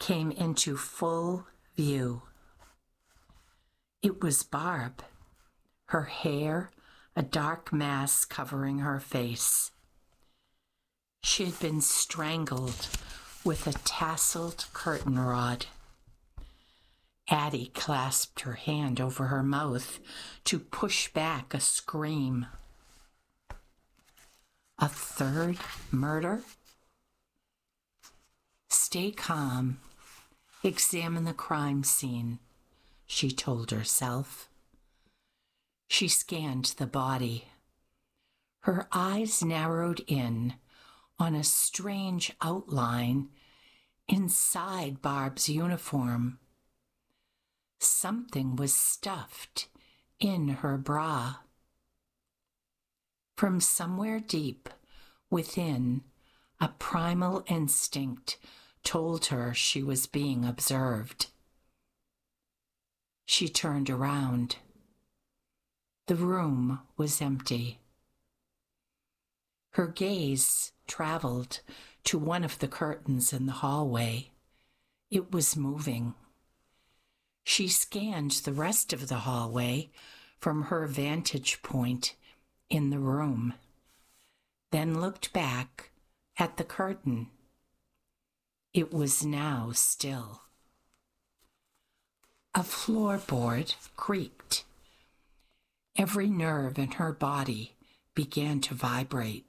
came into full view. It was Barb, her hair a dark mass covering her face. She had been strangled with a tasseled curtain rod. Addie clasped her hand over her mouth to push back a scream. A third murder? Stay calm. Examine the crime scene, she told herself. She scanned the body. Her eyes narrowed in on a strange outline inside Barb's uniform. Something was stuffed in her bra. From somewhere deep within, a primal instinct told her she was being observed. She turned around. The room was empty. Her gaze traveled to one of the curtains in the hallway. It was moving. She scanned the rest of the hallway from her vantage point in the room, then looked back at the curtain. It was now still. A floorboard creaked. Every nerve in her body began to vibrate.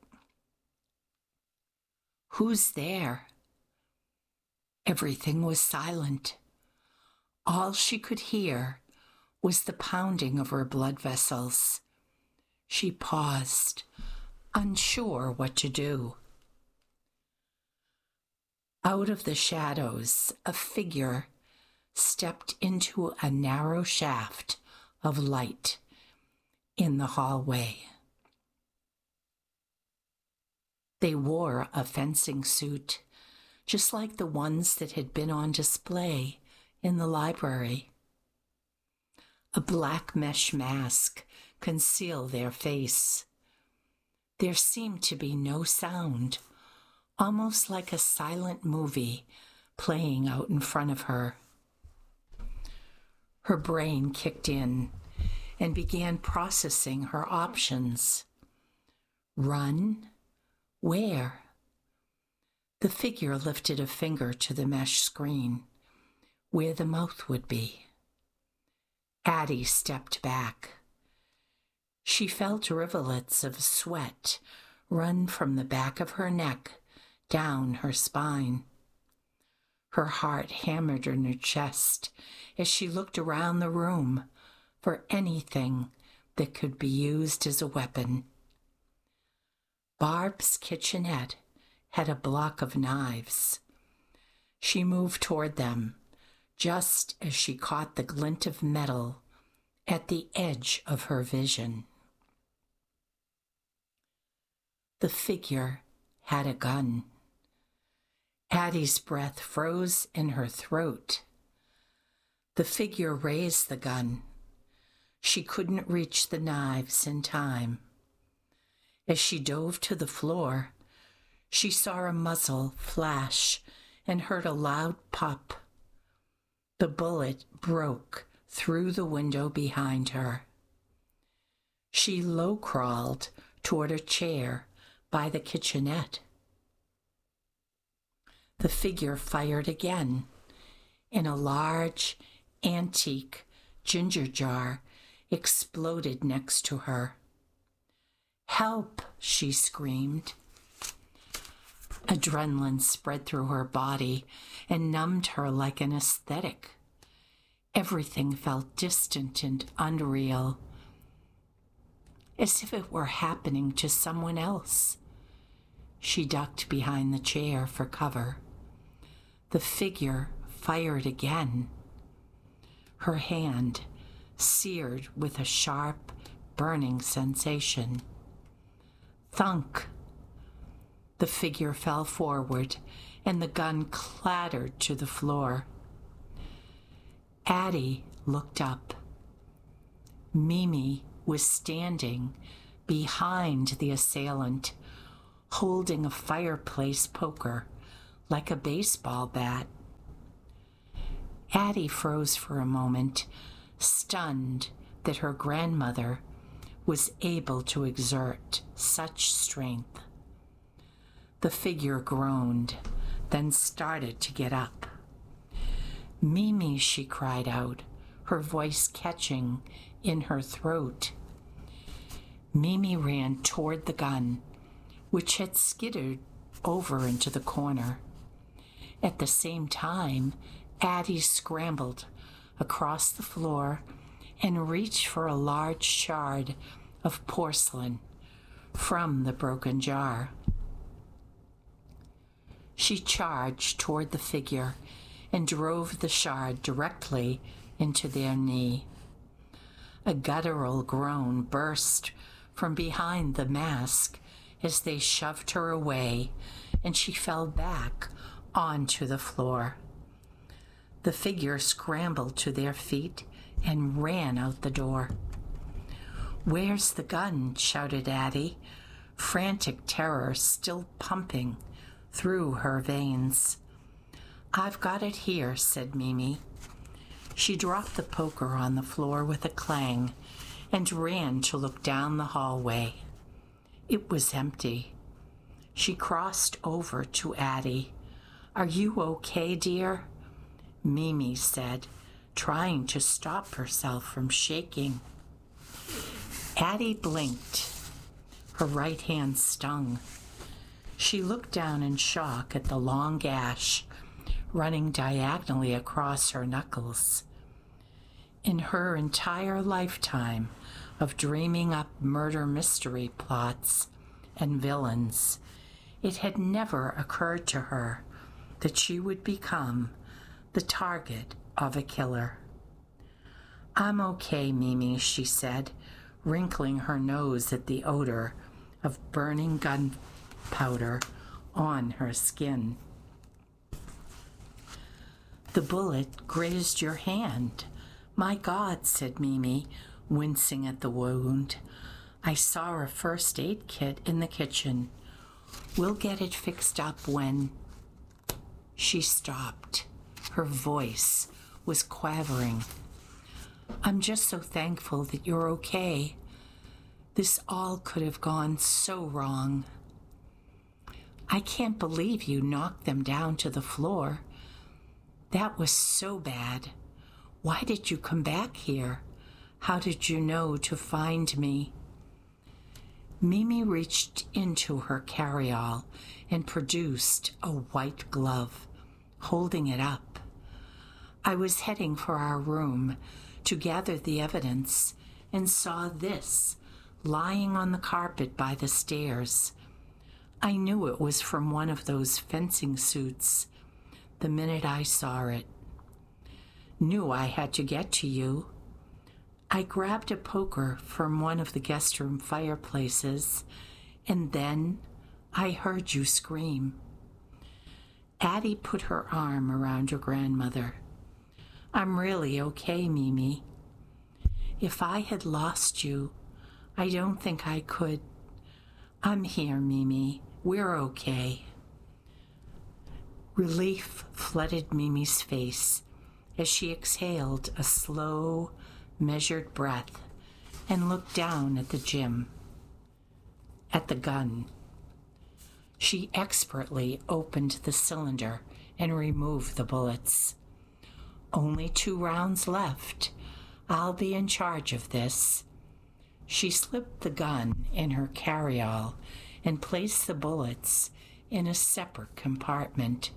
Who's there? Everything was silent. All she could hear was the pounding of her blood vessels. She paused, unsure what to do. Out of the shadows, a figure stepped into a narrow shaft of light in the hallway. They wore a fencing suit, just like the ones that had been on display in the library. A black mesh mask concealed their face. There seemed to be no sound, almost like a silent movie playing out in front of her. Her brain kicked in and began processing her options. Run? Where? The figure lifted a finger to the mesh screen, where the mouth would be. Addie stepped back. She felt rivulets of sweat run from the back of her neck down her spine. Her heart hammered in her chest as she looked around the room for anything that could be used as a weapon. Barb's kitchenette had a block of knives. She moved toward them, just as she caught the glint of metal at the edge of her vision. The figure had a gun. Addie's breath froze in her throat. The figure raised the gun. She couldn't reach the knives in time. As she dove to the floor, she saw a muzzle flash and heard a loud pop. The bullet broke through the window behind her. She low-crawled toward a chair by the kitchenette. The figure fired again in a large, antique ginger jar exploded next to her. "Help!" she screamed. Adrenaline spread through her body and numbed her like an anesthetic. Everything felt distant and unreal, as if it were happening to someone else. She ducked behind the chair for cover. The figure fired again. Her hand seared with a sharp, burning sensation. Thunk! The figure fell forward, and the gun clattered to the floor. Addie looked up. Mimi was standing behind the assailant, holding a fireplace poker like a baseball bat. Addie froze for a moment, stunned that her grandmother was able to exert such strength. The figure groaned, then started to get up. "Mimi," she cried out, her voice catching in her throat. Mimi ran toward the gun, which had skittered over into the corner. At the same time, Addie scrambled across the floor and reached for a large shard of porcelain from the broken jar. She charged toward the figure and drove the shard directly into their knee. A guttural groan burst from behind the mask as they shoved her away, and she fell back onto the floor. The figure scrambled to their feet and ran out the door. "Where's the gun?" shouted Addie, frantic terror still pumping through her veins. "I've got it here," said Mimi. She dropped the poker on the floor with a clang and ran to look down the hallway. It was empty. She crossed over to Addie. "Are you okay, dear?" Mimi said, trying to stop herself from shaking. Addie blinked. Her right hand stung. She looked down in shock at the long gash running diagonally across her knuckles. In her entire lifetime of dreaming up murder mystery plots and villains, it had never occurred to her that she would become the target of a killer. "I'm okay, Mimi," she said, wrinkling her nose at the odor of burning gunpowder on her skin. "The bullet grazed your hand." "My God," said Mimi, wincing at the wound. "I saw a first aid kit in the kitchen. We'll get it fixed up when—" She stopped. Her voice was quavering. "I'm just so thankful that you're okay. This all could have gone so wrong." "I can't believe you knocked them down to the floor. That was so bad. Why did you come back here? How did you know to find me?" Mimi reached into her carryall and produced a white glove, holding it up. "I was heading for our room to gather the evidence and saw this lying on the carpet by the stairs. I knew it was from one of those fencing suits the minute I saw it. Knew I had to get to you. I grabbed a poker from one of the guest room fireplaces, and then I heard you scream." Addie put her arm around her grandmother. "I'm really okay, Mimi. If I had lost you, I don't think I could. I'm here, Mimi. We're okay." Relief flooded Mimi's face as she exhaled a slow, measured breath and looked down at the gym, at the gun. She expertly opened the cylinder and removed the bullets. "Only 2 rounds left. I'll be in charge of this." She slipped the gun in her carryall and placed the bullets in a separate compartment.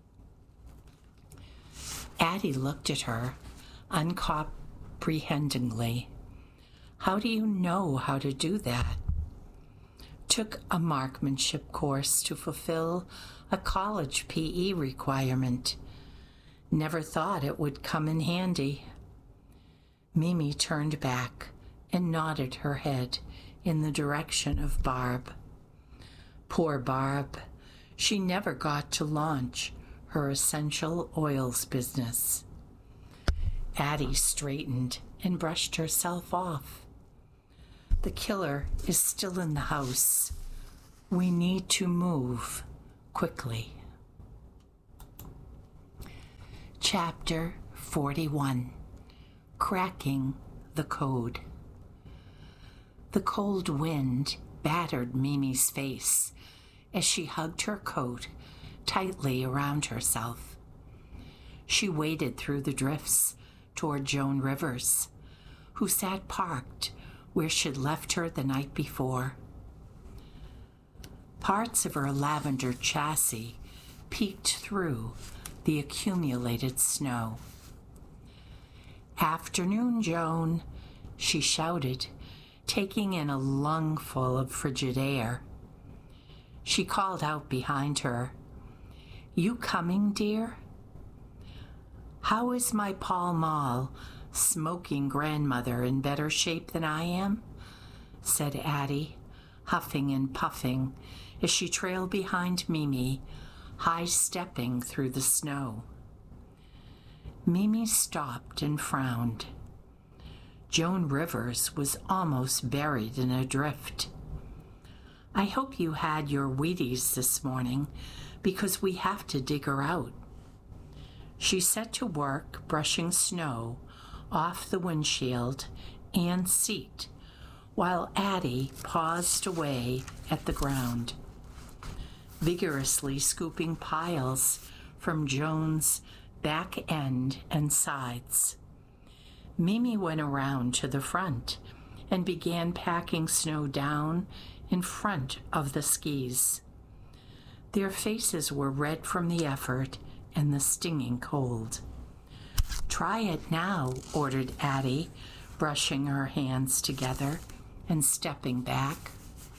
Addie looked at her uncomprehendingly. "How do you know how to do that?" "Took a marksmanship course to fulfill a college PE requirement. Never thought it would come in handy." Mimi turned back and nodded her head in the direction of Barb. Poor Barb. She never got to launch her essential oils business. Addie straightened and brushed herself off. "The killer is still in the house. We need to move quickly." Chapter 41. Cracking the Code. The cold wind battered Mimi's face as she hugged her coat tightly around herself. She waded through the drifts toward Joan Rivers, who sat parked where she'd left her the night before. Parts of her lavender chassis peeked through the accumulated snow. "Afternoon, Joan," she shouted, taking in a lungful of frigid air. She called out behind her, "You coming, dear?" "How is my Pall Mall smoking grandmother in better shape than I am?" said Addie, huffing and puffing as she trailed behind Mimi, high-stepping through the snow. Mimi stopped and frowned. Joan Rivers was almost buried in a drift. "I hope you had your Wheaties this morning, because we have to dig her out." She set to work brushing snow off the windshield and seat, while Addie paused away at the ground, vigorously scooping piles from Joan's back end and sides. Mimi went around to the front and began packing snow down in front of the skis. Their faces were red from the effort and the stinging cold. "Try it now," ordered Addie, brushing her hands together and stepping back.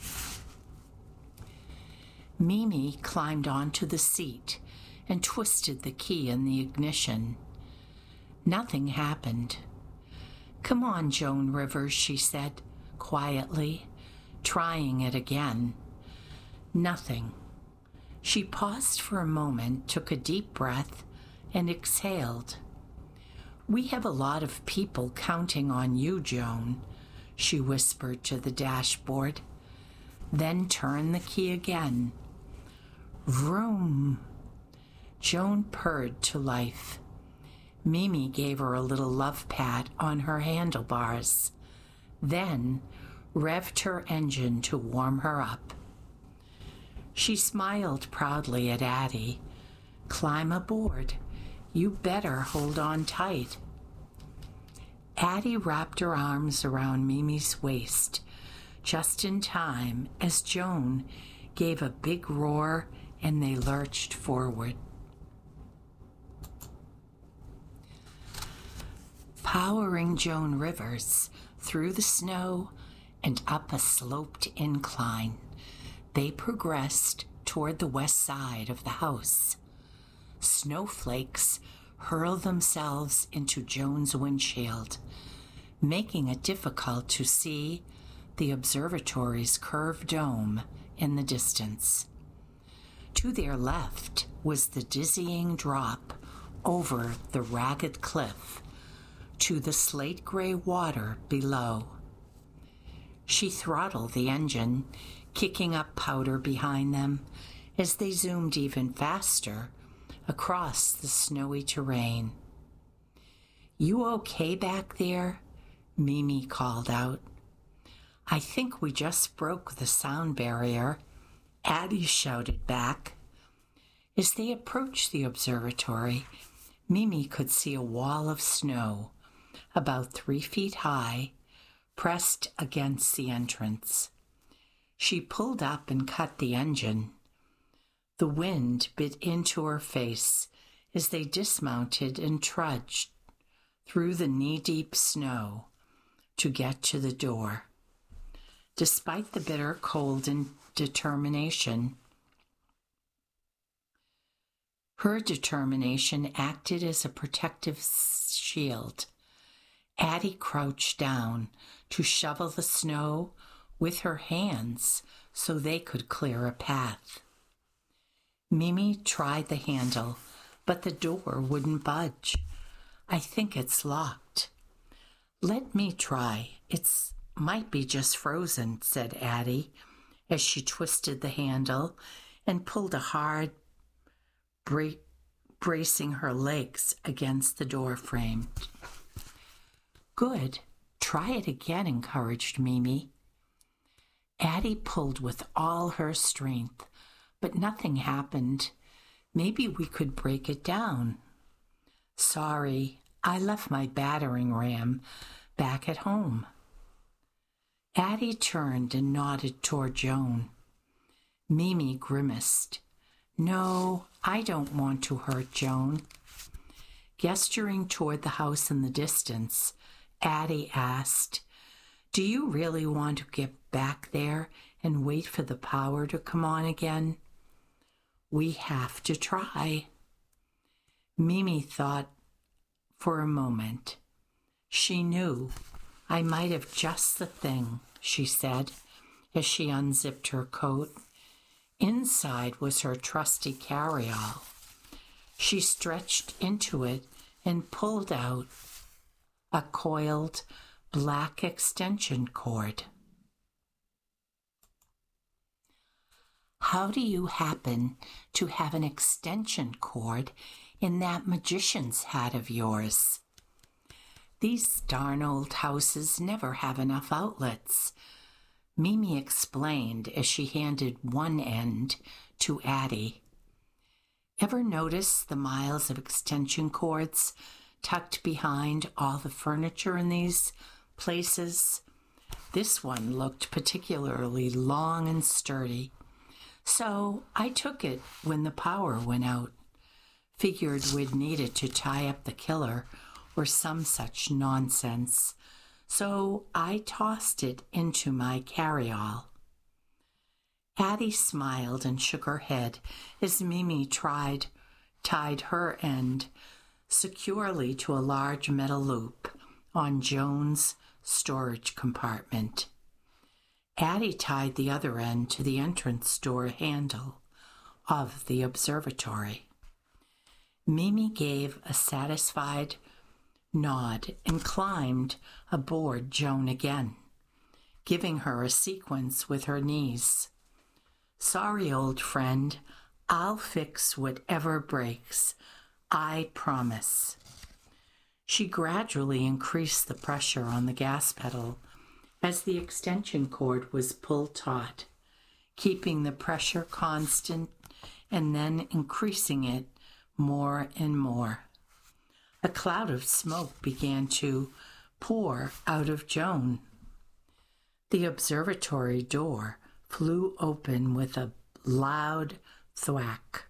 Mimi climbed onto the seat and twisted the key in the ignition. Nothing happened. "Come on, Joan Rivers," she said quietly, trying it again. Nothing. She paused for a moment, took a deep breath, and exhaled. "We have a lot of people counting on you, Joan," she whispered to the dashboard, then turned the key again. Vroom! Joan purred to life. Mimi gave her a little love pat on her handlebars, then revved her engine to warm her up. She smiled proudly at Addie. "Climb aboard. You better hold on tight." Addie wrapped her arms around Mimi's waist, just in time as Joan gave a big roar and they lurched forward. Powering Joan Rivers through the snow and up a sloped incline, they progressed toward the west side of the house. Snowflakes hurled themselves into Joan's windshield, making it difficult to see the observatory's curved dome in the distance. To their left was the dizzying drop over the ragged cliff to the slate-gray water below. She throttled the engine, kicking up powder behind them as they zoomed even faster across the snowy terrain. "You okay back there?" Mimi called out. "I think we just broke the sound barrier," Addie shouted back. As they approached the observatory, Mimi could see a wall of snow, about 3 feet high, pressed against the entrance. She pulled up and cut the engine. The wind bit into her face as they dismounted and trudged through the knee-deep snow to get to the door. Despite the bitter cold and determination, her determination acted as a protective shield. Addie crouched down to shovel the snow with her hands so they could clear a path. Mimi tried the handle, but the door wouldn't budge. "I think it's locked." "Let me try. It might be just frozen," said Addie, as she twisted the handle and pulled a hard bracing her legs against the door frame. Good. Try it again, encouraged Mimi. Addie pulled with all her strength, but nothing happened. Maybe we could break it down. Sorry, I left my battering ram back at home. Addie turned and nodded toward Joan. Mimi grimaced. No, I don't want to hurt Joan. Gesturing toward the house in the distance, Addie asked, Do you really want to get back there and wait for the power to come on again? We have to try. Mimi thought for a moment. She knew. I might have just the thing, she said, as she unzipped her coat. Inside was her trusty carryall. She stretched into it and pulled out a coiled black extension cord. How do you happen to have an extension cord in that magician's hat of yours? These darn old houses never have enough outlets, Mimi explained as she handed one end to Addie. Ever notice the miles of extension cords tucked behind all the furniture in these places? This one looked particularly long and sturdy, so I took it when the power went out. Figured we'd need it to tie up the killer or some such nonsense, so I tossed it into my carryall. Addie smiled and shook her head as Mimi tied her end securely to a large metal loop on Joan's storage compartment. Addie tied the other end to the entrance door handle of the observatory. Mimi gave a satisfied nod and climbed aboard Joan again, giving her a sequence with her knees. Sorry, old friend, I'll fix whatever breaks. I promise. She gradually increased the pressure on the gas pedal as the extension cord was pulled taut, keeping the pressure constant and then increasing it more and more. A cloud of smoke began to pour out of Joan. The observatory door flew open with a loud thwack.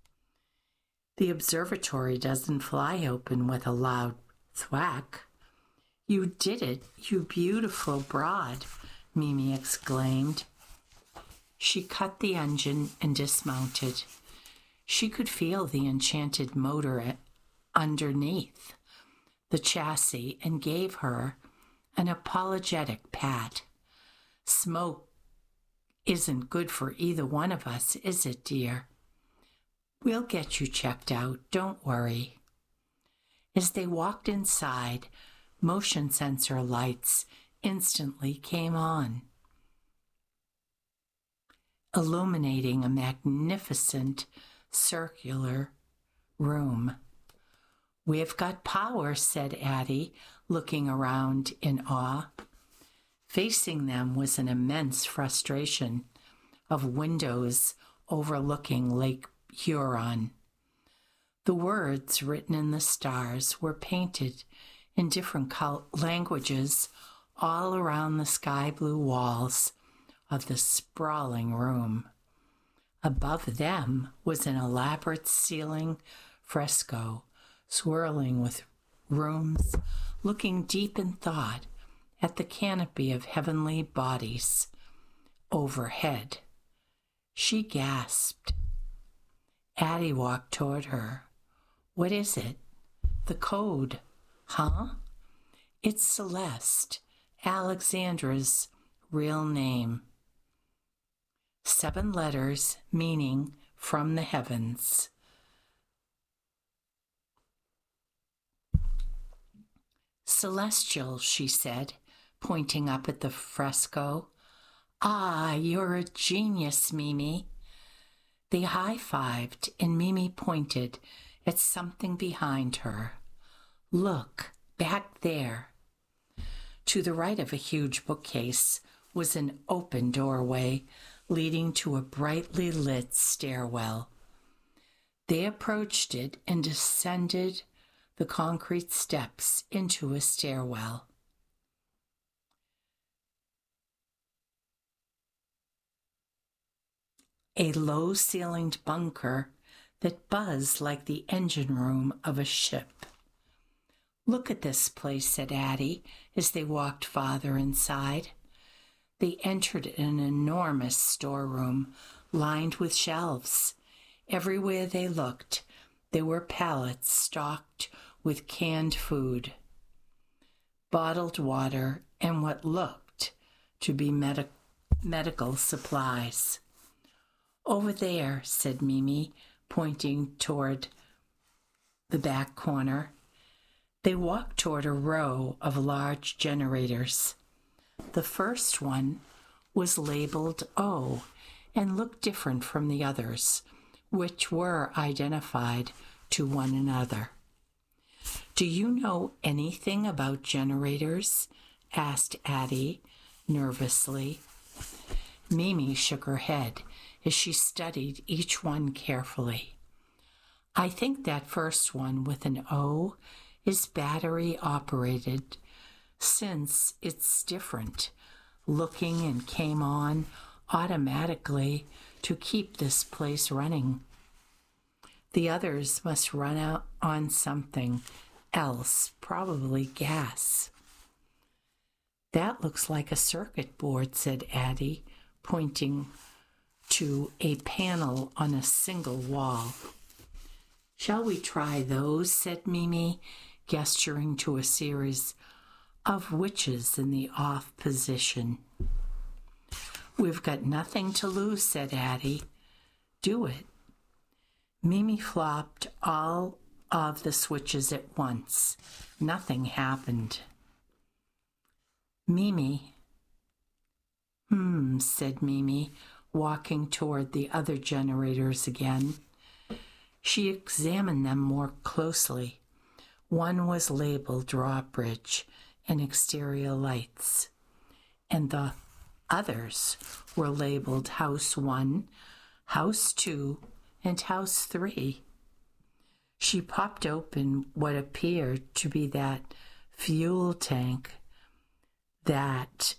The observatory doesn't fly open with a loud thwack. You did it, you beautiful broad, Mimi exclaimed. She cut the engine and dismounted. She could feel the enchanted motor underneath the chassis and gave her an apologetic pat. Smoke isn't good for either one of us, is it, dear? We'll get you checked out, don't worry. As they walked inside, motion sensor lights instantly came on, illuminating a magnificent circular room. We've got power, said Addie, looking around in awe. Facing them was an immense frustration of windows overlooking Lake Huron. The words written in the stars were painted in different languages all around the sky blue walls of the sprawling room. Above them was an elaborate ceiling fresco swirling with rooms looking deep in thought at the canopy of heavenly bodies overhead. She gasped. Addie walked toward her. What is it? The code, huh? It's Celeste, Alexandra's real name. 7 letters meaning from the heavens. Celestial, she said, pointing up at the fresco. Ah, you're a genius, Mimi. They high-fived, and Mimi pointed at something behind her. Look, back there. To the right of a huge bookcase was an open doorway leading to a brightly lit stairwell. They approached it and descended the concrete steps into a stairwell. A low-ceilinged bunker that buzzed like the engine room of a ship. "Look at this place," said Addie as they walked farther inside. They entered an enormous storeroom lined with shelves. Everywhere they looked, there were pallets stocked with canned food, bottled water, and what looked to be medical supplies. "Over there," said Mimi, pointing toward the back corner. They walked toward a row of large generators. The first one was labeled O and looked different from the others, which were identified to one another. "Do you know anything about generators?" asked Addie nervously. Mimi shook her head as she studied each one carefully. "I think that first one with an O is battery operated, since it's different looking and came on automatically to keep this place running. The others must run out on something else, probably gas." "That looks like a circuit board," said Addie, pointing to a panel on a single wall. "Shall we try those?" said Mimi, gesturing to a series of witches in the off position. "We've got nothing to lose," said Addie. "Do it." Mimi flopped all of the switches at once. Nothing happened. "Mimi." Said Mimi, walking toward the other generators again. She examined them more closely. One was labeled drawbridge and exterior lights, and the others were labeled House 1, House 2, and House 3. She popped open what appeared to be that fuel tank that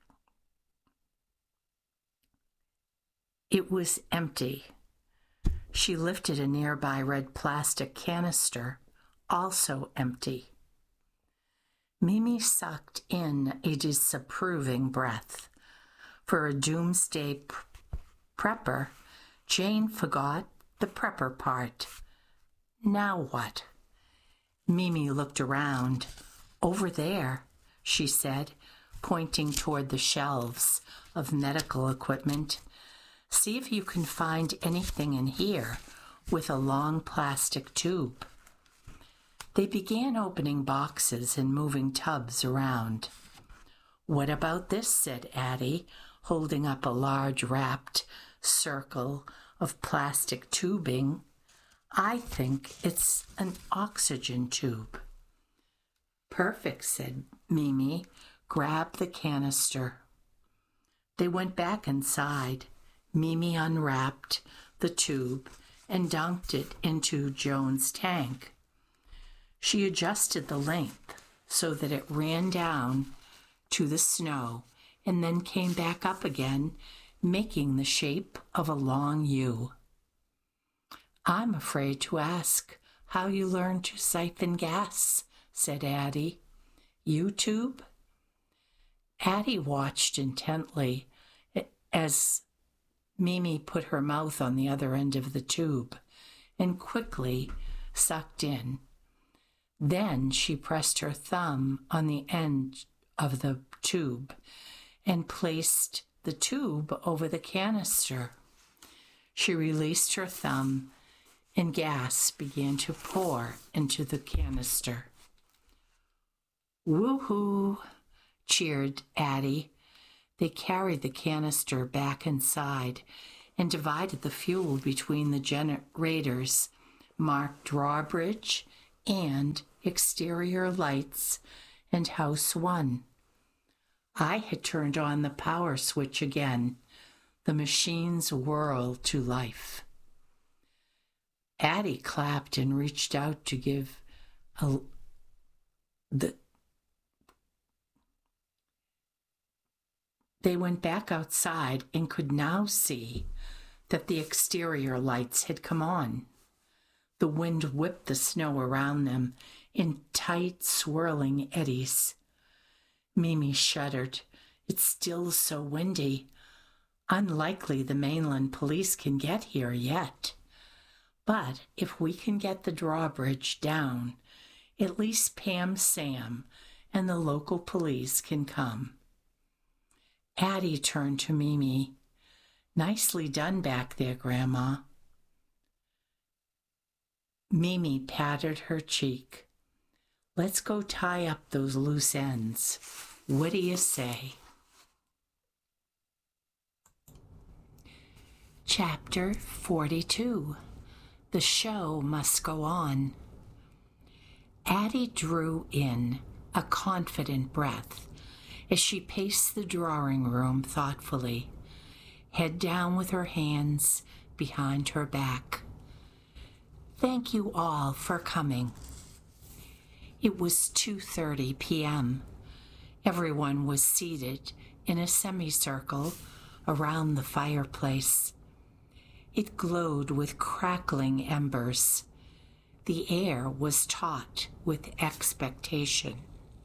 it was empty. She lifted a nearby red plastic canister, also empty. Mimi sucked in a disapproving breath. For a doomsday prepper, Jane forgot the prepper part. Now what? Mimi looked around. "Over there," she said, pointing toward the shelves of medical equipment. "See if you can find anything in here with a long plastic tube." They began opening boxes and moving tubs around. "What about this?" said Addie, holding up a large wrapped circle of plastic tubing. "I think it's an oxygen tube." "Perfect," said Mimi. "Grab the canister." They went back inside. Mimi unwrapped the tube and dunked it into Joan's tank. She adjusted the length so that it ran down to the snow and then came back up again, making the shape of a long U. "I'm afraid to ask how you learned to siphon gas," said Addie. "YouTube?" Addie watched intently as Mimi put her mouth on the other end of the tube and quickly sucked in. Then she pressed her thumb on the end of the tube and placed the tube over the canister. She released her thumb and gas began to pour into the canister. "Woohoo!" cheered Addie. They carried the canister back inside and divided the fuel between the generators, marked drawbridge and exterior lights and house 1. I had turned on the power switch again. The machines whirled to life. Addie clapped and reached out to give They went back outside and could now see that the exterior lights had come on. The wind whipped the snow around them in tight, swirling eddies. Mimi shuddered. It's still so windy. Unlikely the mainland police can get here yet. But if we can get the drawbridge down, at least Pam Sam and the local police can come. Addie turned to Mimi. Nicely done back there, Grandma. Mimi patted her cheek. Let's go tie up those loose ends. What do you say? Chapter 42. The show must go on. Addie drew in a confident breath as she paced the drawing room thoughtfully, head down with her hands behind her back. Thank you all for coming. It was 2:30 p.m. Everyone was seated in a semicircle around the fireplace. It glowed with crackling embers. The air was taut with expectation.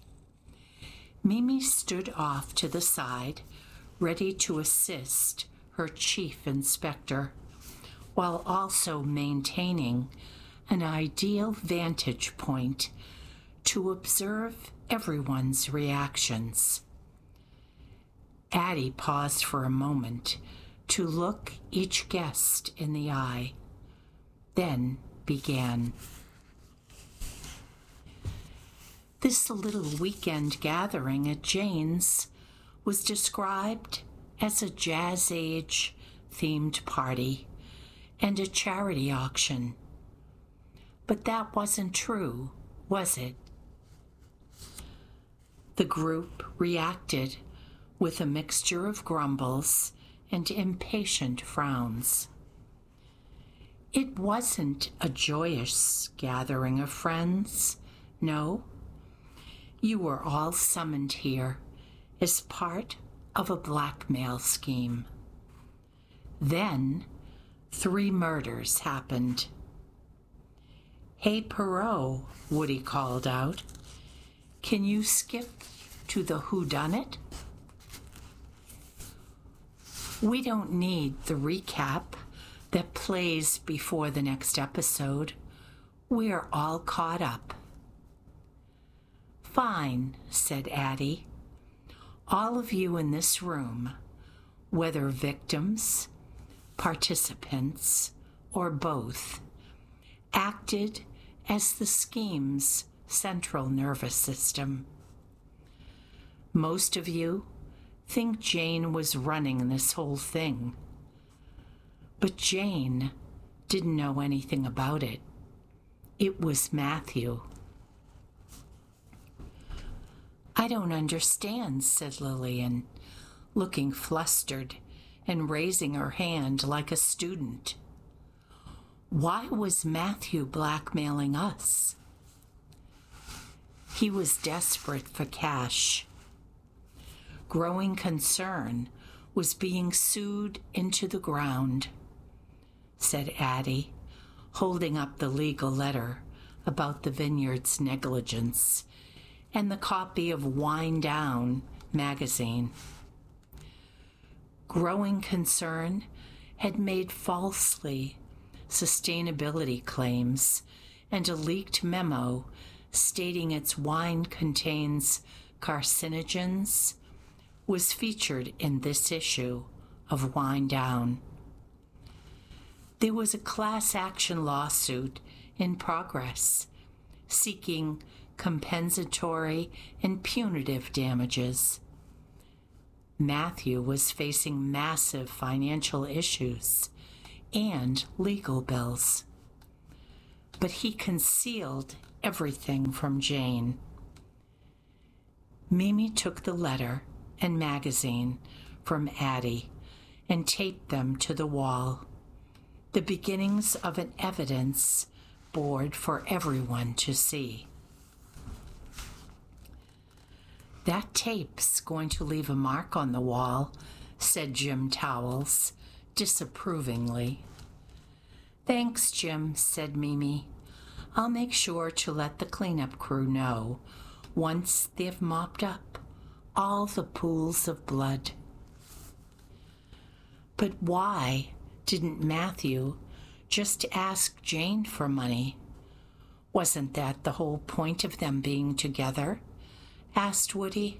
Mimi stood off to the side, ready to assist her chief inspector, while also maintaining an ideal vantage point to observe everyone's reactions. Addie paused for a moment to look each guest in the eye, then began. This little weekend gathering at Jane's was described as a Jazz Age themed party and a charity auction. But that wasn't true, was it? The group reacted with a mixture of grumbles and impatient frowns. It wasn't a joyous gathering of friends, no. You were all summoned here as part of a blackmail scheme. Then 3 murders happened. Hey, Perot, Woody called out. Can you skip to the whodunit? We don't need the recap that plays before the next episode. We're all caught up. Fine, said Addie. All of you in this room, whether victims, participants, or both, acted as the scheme's central nervous system. Most of you think Jane was running this whole thing. But Jane didn't know anything about it. It was Matthew. I don't understand, said Lillian, looking flustered and raising her hand like a student. Why was Matthew blackmailing us? He was desperate for cash. Growing concern was being sued into the ground, said Addie, holding up the legal letter about the vineyard's negligence and the copy of Wind Down magazine. Growing concern had made falsely sustainability claims, and a leaked memo stating its wine contains carcinogens was featured in this issue of Wind Down. There was a class action lawsuit in progress seeking compensatory and punitive damages. Matthew was facing massive financial issues and legal bills. but he concealed everything from Jane. Mimi took the letter and magazine from Addie and taped them to the wall, the beginnings of an evidence board for everyone to see. "That tape's going to leave a mark on the wall," said Jim Towels, disapprovingly. "Thanks, Jim," said Mimi. "I'll make sure to let the cleanup crew know once they've mopped up all the pools of blood." But why didn't Matthew just ask Jane for money? Wasn't that the whole point of them being together? Asked Woody.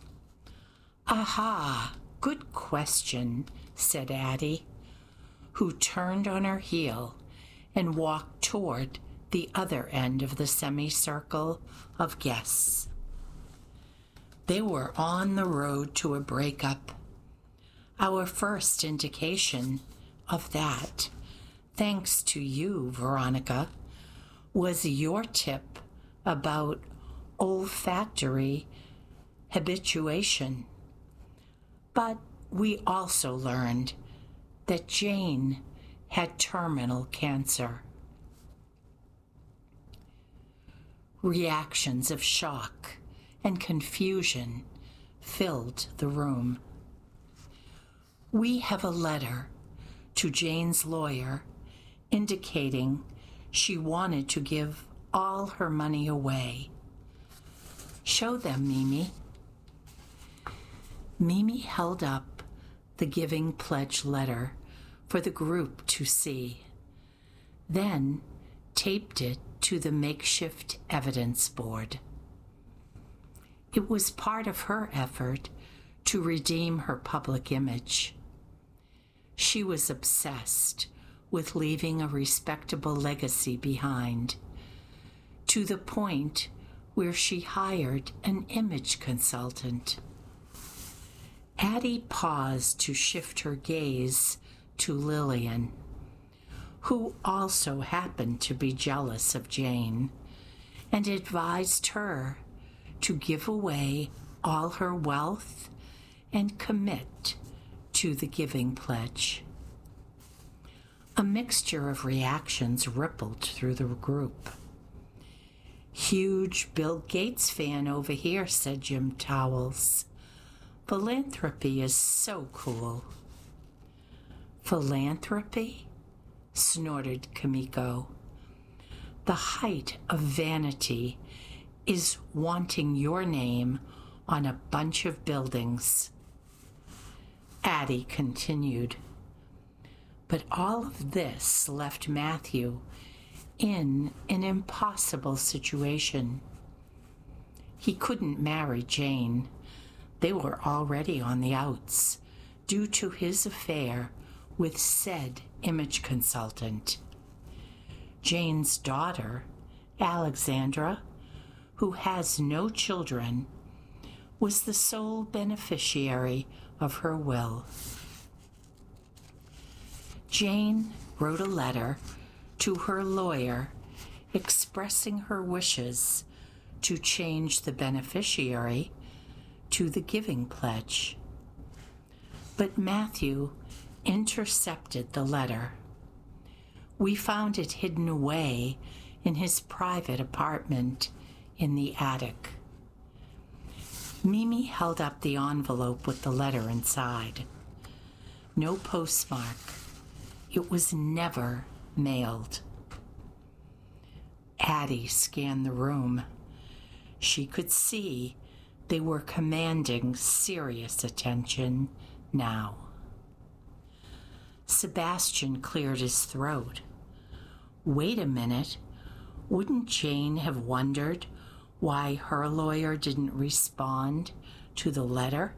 "Aha, good question," said Addie, who turned on her heel and walked toward the other end of the semicircle of guests. They were on the road to a breakup. Our first indication of that, thanks to you, Veronica, was your tip about olfactory habituation. But we also learned that Jane had terminal cancer. Reactions of shock and confusion filled the room. We have a letter to Jane's lawyer indicating she wanted to give all her money away. Show them, Mimi. Mimi held up the giving pledge letter for the group to see, then taped it to the makeshift evidence board. It was part of her effort to redeem her public image. She was obsessed with leaving a respectable legacy behind, to the point where she hired an image consultant. Addie paused to shift her gaze to Lillian, who also happened to be jealous of Jane, and advised her to give away all her wealth and commit to the giving pledge. A mixture of reactions rippled through the group. "Huge Bill Gates fan over here," said Jim Towels. "Philanthropy is so cool." "Philanthropy?" snorted Kimiko. "The height of vanity is wanting your name on a bunch of buildings." Addie continued. But all of this left Matthew in an impossible situation. He couldn't marry Jane. They were already on the outs due to his affair with said image consultant. Jane's daughter, Alexandra, who has no children, was the sole beneficiary of her will. Jane wrote a letter to her lawyer expressing her wishes to change the beneficiary to the giving pledge. But Matthew intercepted the letter. We found it hidden away in his private apartment in the attic. Mimi held up the envelope with the letter inside. No postmark. It was never mailed. Addie scanned the room. She could see they were commanding serious attention now. Sebastian cleared his throat. Wait a minute. Wouldn't Jane have wondered why her lawyer didn't respond to the letter?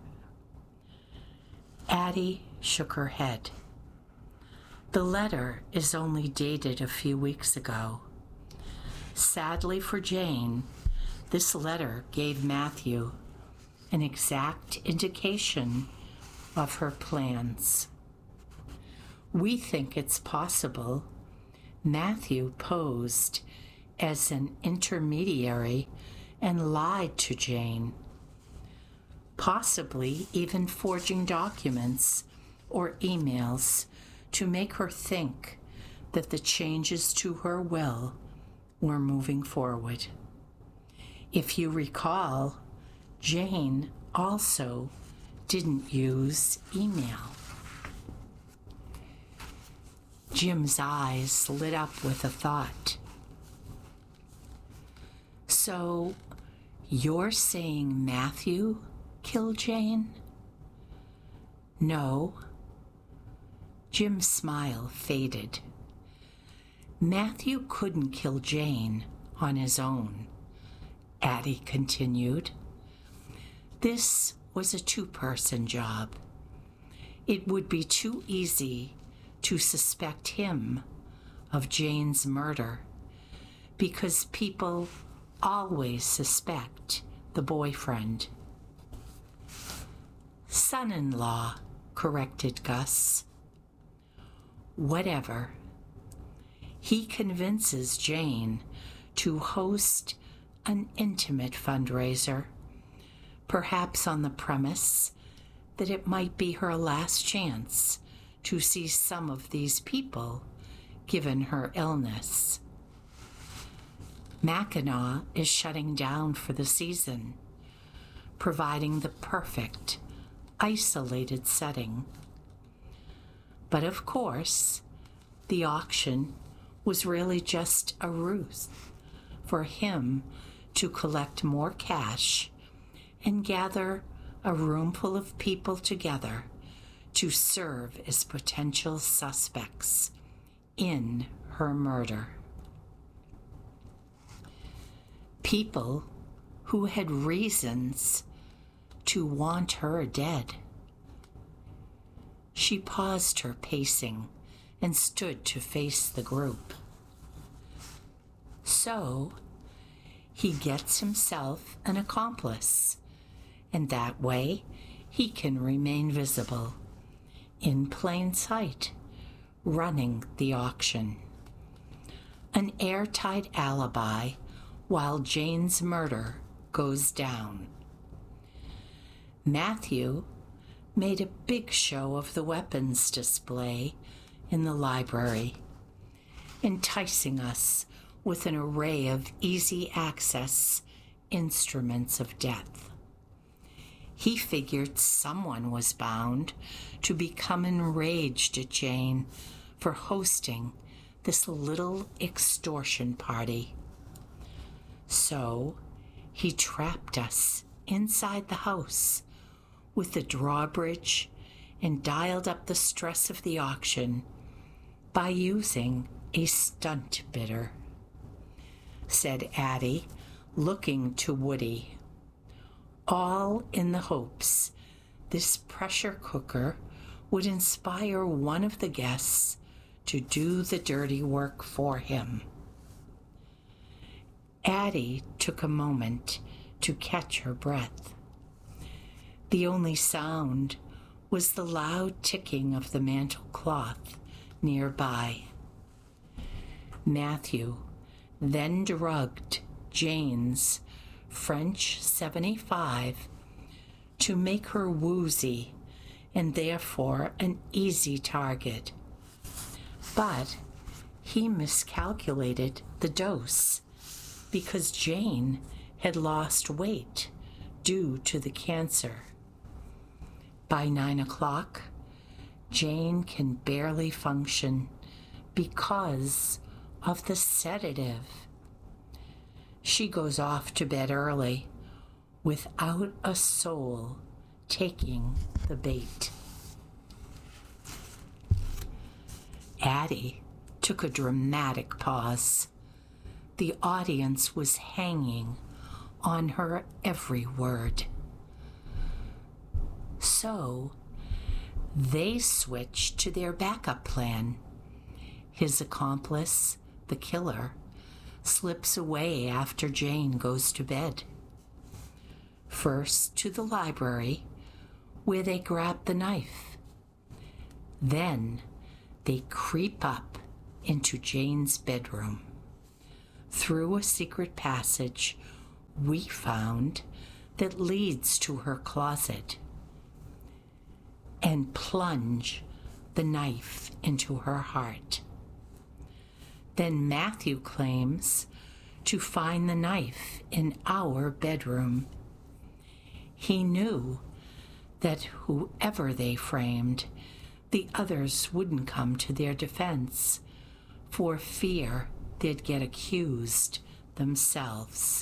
Addie shook her head. The letter is only dated a few weeks ago. Sadly for Jane, this letter gave Matthew an exact indication of her plans. We think it's possible Matthew posed as an intermediary and lied to Jane, possibly even forging documents or emails to make her think that the changes to her will were moving forward. If you recall, Jane also didn't use email. Jim's eyes lit up with a thought. So, you're saying Matthew killed Jane? No. Jim's smile faded. Matthew couldn't kill Jane on his own, Addie continued. This was a two-person job. It would be too easy to suspect him of Jane's murder because people always suspect the boyfriend. Son-in-law, corrected Gus. Whatever. He convinces Jane to host an intimate fundraiser, perhaps on the premise that it might be her last chance to see some of these people, given her illness. Mackinac is shutting down for the season, providing the perfect, isolated setting. But of course, the auction was really just a ruse for him to collect more cash and gather a room full of people together to serve as potential suspects in her murder. People who had reasons to want her dead. She paused her pacing and stood to face the group. So, he gets himself an accomplice, and that way he can remain visible, in plain sight, running the auction. An airtight alibi while Jane's murder goes down. Matthew made a big show of the weapons display in the library, enticing us with an array of easy access instruments of death. He figured someone was bound to become enraged at Jane for hosting this little extortion party. So he trapped us inside the house with the drawbridge and dialed up the stress of the auction by using a stunt bidder, said Addie, looking to Woody, all in the hopes this pressure cooker would inspire one of the guests to do the dirty work for him. Addie took a moment to catch her breath. The only sound was the loud ticking of the mantel cloth nearby. Matthew then drugged Jane's French 75 to make her woozy and therefore an easy target. But he miscalculated the dose because Jane had lost weight due to the cancer. By 9 o'clock, Jane can barely function because of the sedative. She goes off to bed early without a soul taking the bait. Addie took a dramatic pause. The audience was hanging on her every word. So they switched to their backup plan. His accomplice, the killer, slips away after Jane goes to bed. First to the library, where they grab the knife. Then they creep up into Jane's bedroom. Through a secret passage we found that leads to her closet, and plunge the knife into her heart. Then Matthew claims to find the knife in our bedroom. He knew that whoever they framed, the others wouldn't come to their defense for fear they'd get accused themselves.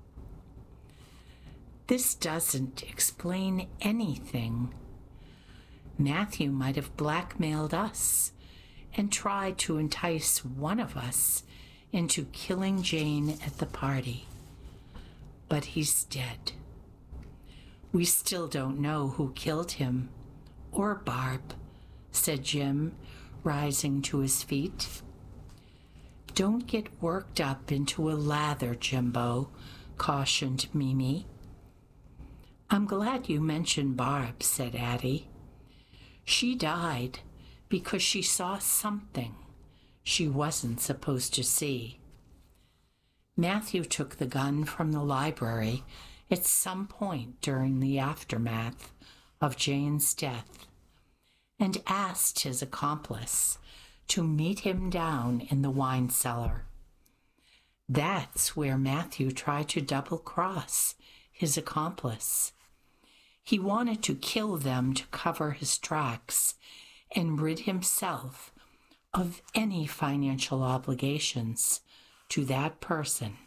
This doesn't explain anything. Matthew might have blackmailed us and tried to entice one of us into killing Jane at the party. But he's dead. We still don't know who killed him, or Barb, said Jim, rising to his feet. Don't get worked up into a lather, Jimbo, cautioned Mimi. I'm glad you mentioned Barb, said Addie. She died because she saw something she wasn't supposed to see. Matthew took the gun from the library at some point during the aftermath of Jane's death and asked his accomplice to meet him down in the wine cellar. That's where Matthew tried to double-cross his accomplice. He wanted to kill them to cover his tracks and rid himself of any financial obligations to that person.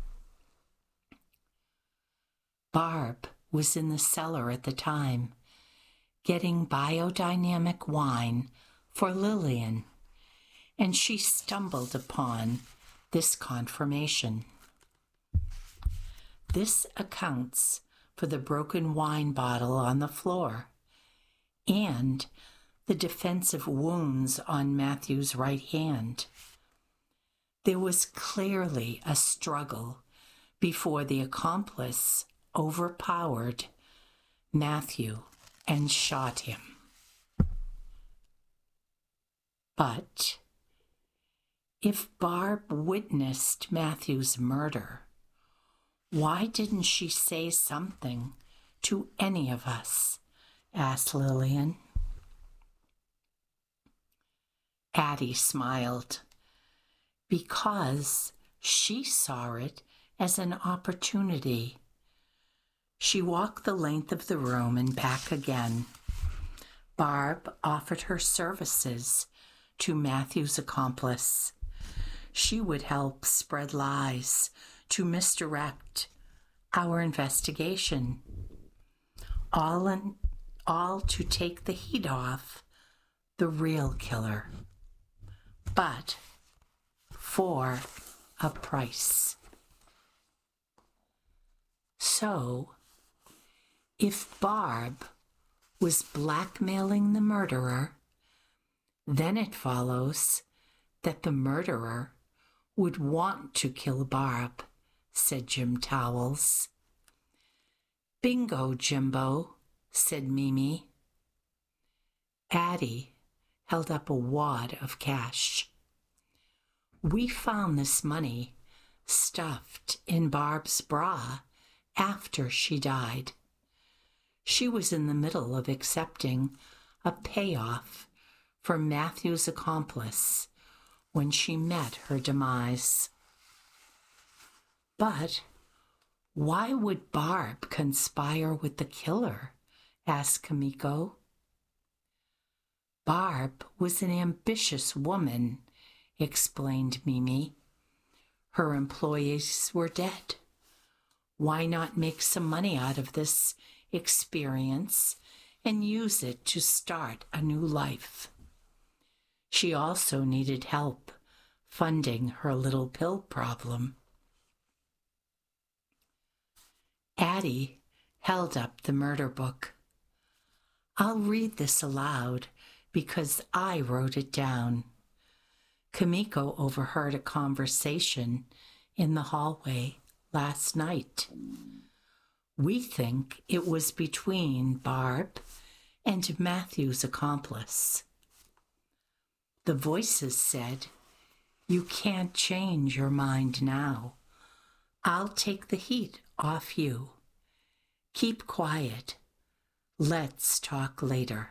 Barb was in the cellar at the time, getting biodynamic wine for Lillian, and she stumbled upon this confirmation. This accounts for the broken wine bottle on the floor and the defensive wounds on Matthew's right hand. There was clearly a struggle before the accomplice overpowered Matthew and shot him. But if Barb witnessed Matthew's murder, why didn't she say something to any of us? Asked Lillian. Addie smiled. Because she saw it as an opportunity. She walked the length of the room and back again. Barb offered her services to Matthew's accomplice. She would help spread lies to misdirect our investigation, all to take the heat off the real killer, but for a price. So, if Barb was blackmailing the murderer, then it follows that the murderer would want to kill Barb, said Jim Towels. Bingo, Jimbo, said Mimi. Addie held up a wad of cash. We found this money stuffed in Barb's bra after she died. She was in the middle of accepting a payoff for Matthew's accomplice when she met her demise. But why would Barb conspire with the killer? Asked Kimiko. Barb was an ambitious woman, explained Mimi. Her employees were dead. Why not make some money out of this experience and use it to start a new life? She also needed help funding her little pill problem. Addie held up the murder book. I'll read this aloud because I wrote it down. Kimiko overheard a conversation in the hallway last night. We think it was between Barb and Matthew's accomplice. The voices said You can't change your mind now. I'll take the heat off you. Keep quiet. Let's talk later.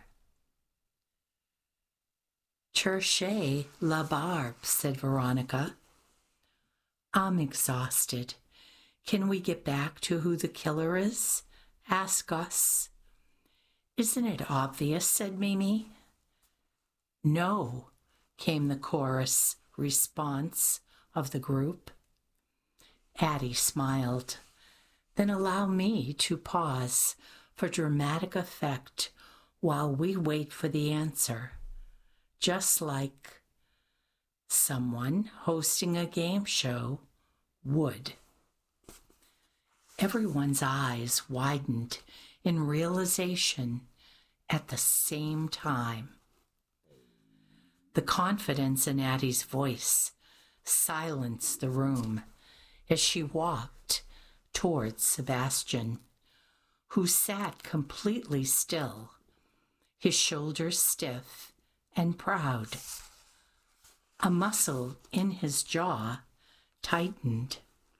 Cherchez la barbe, said Veronica. I'm exhausted. Can we get back to who the killer is? Asked Gus. Isn't it obvious, said Mimi. No, came the chorus response of the group. Addie smiled. Then allow me to pause for dramatic effect while we wait for the answer. Just like someone hosting a game show would. Everyone's eyes widened in realization at the same time. The confidence in Addie's voice silenced the room as she walked towards Sebastian, who sat completely still, his shoulders stiff and proud. A muscle in his jaw tightened.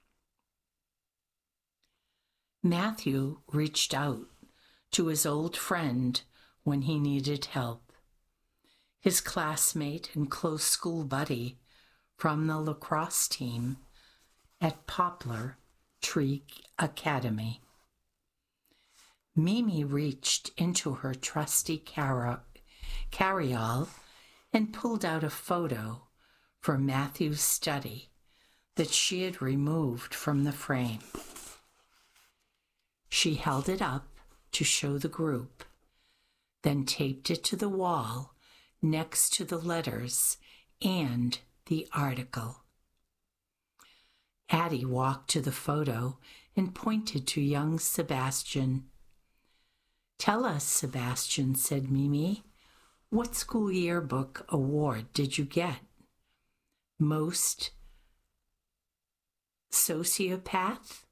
Matthew reached out to his old friend when he needed help. His classmate and close school buddy from the lacrosse team at Poplar Tree Academy. Mimi reached into her trusty carry-all and pulled out a photo from Matthew's study that she had removed from the frame. She held it up to show the group, then taped it to the wall next to the letters and the article. Addie walked to the photo and pointed to young Sebastian. Tell us, Sebastian, said Mimi, what school yearbook award did you get? Most sociopath?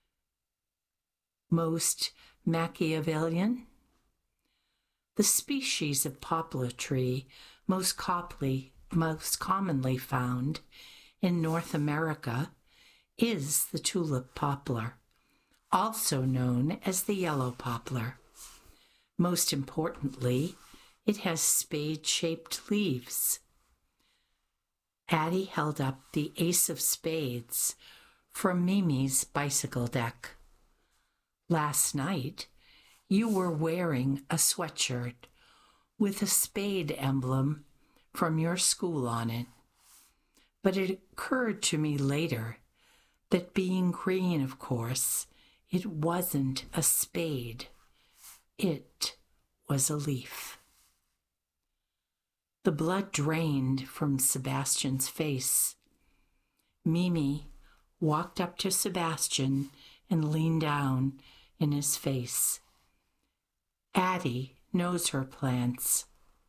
Most Machiavellian? The species of poplar tree most commonly found in North America is the tulip poplar, also known as the yellow poplar. Most importantly, it has spade-shaped leaves. Addie held up the ace of spades from Mimi's bicycle deck. Last night, you were wearing a sweatshirt with a spade emblem from your school on it. But it occurred to me later that being green, of course, it wasn't a spade. It was a leaf. The blood drained from Sebastian's face. Mimi walked up to Sebastian and leaned down in his face. Addie knows her plants.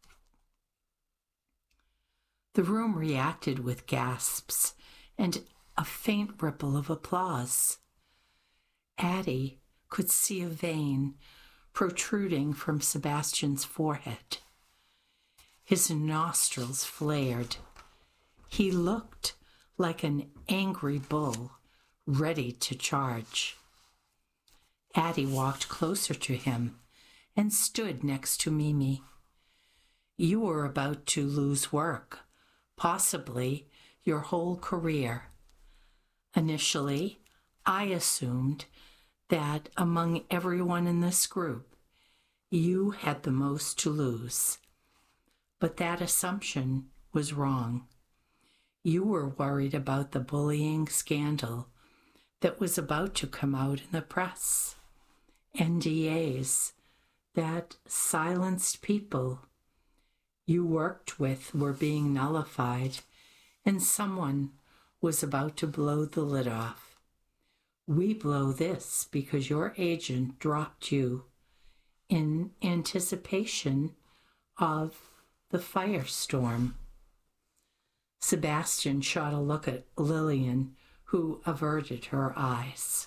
The room reacted with gasps and a faint ripple of applause. Addie could see a vein protruding from Sebastian's forehead. His nostrils flared. He looked like an angry bull ready to charge. Addie walked closer to him and stood next to Mimi. You were about to lose work, possibly your whole career. Initially, I assumed that among everyone in this group, you had the most to lose. But that assumption was wrong. You were worried about the bullying scandal that was about to come out in the press. NDAs that silenced people you worked with were being nullified, and someone was about to blow the lid off. We blow this because your agent dropped you in anticipation of the firestorm. Sebastian shot a look at Lillian, who averted her eyes.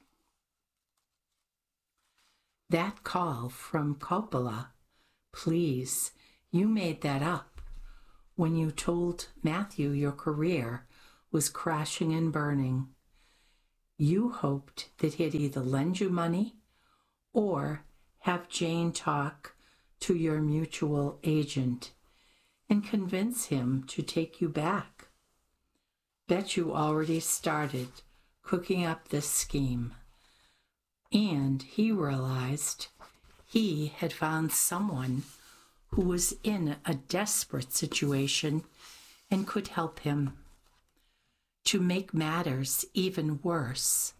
That call from Coppola, please, you made that up. when you told Matthew your career was crashing and burning. You hoped that he'd either lend you money or have Jane talk to your mutual agent and convince him to take you back. Bet you already started cooking up this scheme. And he realized he had found someone who was in a desperate situation and could help him. To make matters even worse,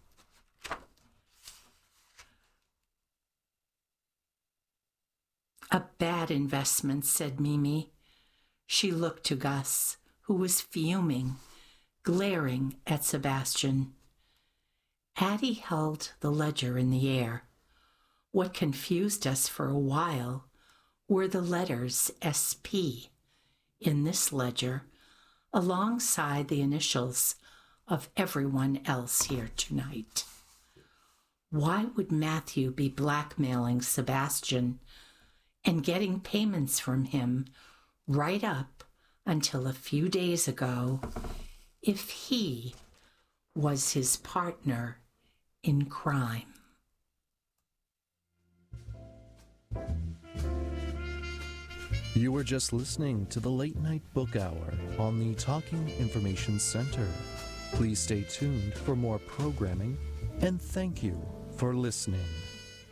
a bad investment, said Mimi. She looked to Gus, who was fuming, glaring at Sebastian. Addie held the ledger in the air. What confused us for a while were the letters SP in this ledger, alongside the initials of everyone else here tonight. Why would Matthew be blackmailing Sebastian and getting payments from him right up until a few days ago if he was his partner in crime? You were just listening to the Late Night Book Hour on the Talking Information Center. Please stay tuned for more programming, and thank you for listening.